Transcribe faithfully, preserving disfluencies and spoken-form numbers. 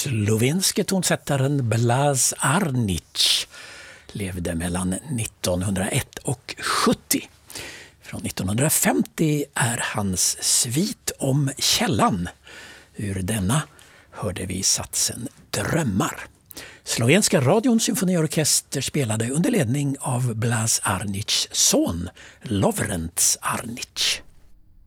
slovenske tonsättaren Blas Arnic levde mellan nittonhundraett och sjuttio. Från nittonhundrafemtio är hans svit om källan. Ur denna hörde vi satsen Drömmar. Slovenska radions symfoniorkester spelade under ledning av Blas Arnics son, Lovrenc Arnic.